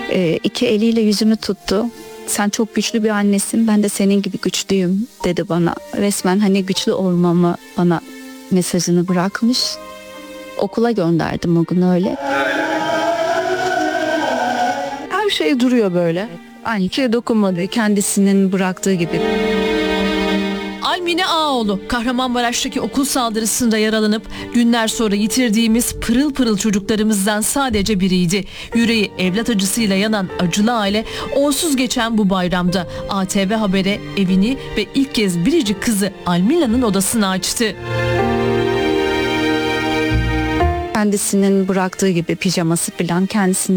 İki eliyle yüzümü tuttu. Sen çok güçlü bir annesin, ben de senin gibi güçlüyüm dedi bana. Resmen hani güçlü olmamı bana mesajını bırakmış. Okula gönderdim o gün öyle. Her şey duruyor böyle. Aynı şey dokunmadı, kendisinin bıraktığı gibi. Almine Ağoğlu, Kahramanmaraş'taki okul saldırısında yaralanıp günler sonra yitirdiğimiz pırıl pırıl çocuklarımızdan sadece biriydi. Yüreği evlat acısıyla yanan acılı aile onsuz geçen bu bayramda ATV Haber'e evini ve ilk kez biricik kızı Almila'nın odasını açtı. Kendisinin bıraktığı gibi pijaması falan kendisinin